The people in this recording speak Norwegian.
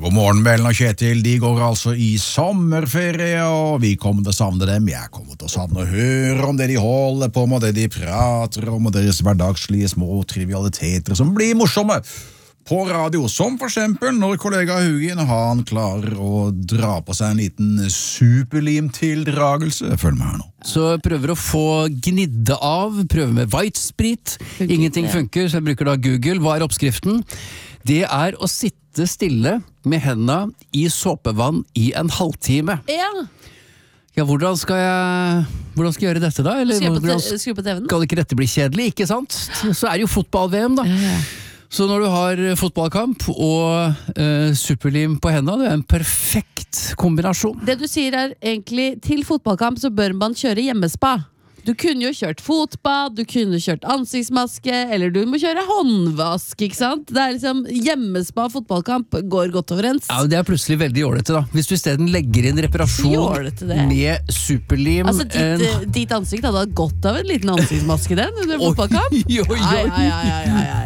God morgen, Bellen og Kjetil. De går altså i sommerferie, og vi kommer til å savne dem. Jeg kommer til å savne å høre om det de holder på med, det de prater om, og deres hverdagslige små trivialiteter som blir morsomme på radio. Som for eksempel når kollega Hugin, han klarer å dra på seg en liten superlimtildragelse. Følg med her nå. Så jeg prøver å få gnidde av, prøver med white-sprit. Ingenting funker, så jeg bruker da Google. Hva er oppskriften? Det er å sitte stille med hendene i såpevann i en halvtime. Ja. Ja, hvordan skal jeg gjøre dette da? Eller Skru på TV-en. skal ikke dette bli kjedelig, ikke sant? Så er det jo fotball-VM da. Så når du har fotballkamp og superlim på hendene, det er en perfekt kombinasjon. Det du sier er egentlig, til fotballkamp så bør man kjøre hjemmespa. Du kunne jo kjørt fotbad, du kunne kjørt ansiktsmaske, eller du må kjøre håndvask, ikke sant? Det er liksom hjemmespa fotballkamp går godt overens. Ja, det er plutselig veldig jålete da. Hvis du i stedet legger inn reparasjon med superlim. Altså, ditt ansikt hadde hatt godt av en liten ansiktsmaske den under fotballkamp. Oi. Ja.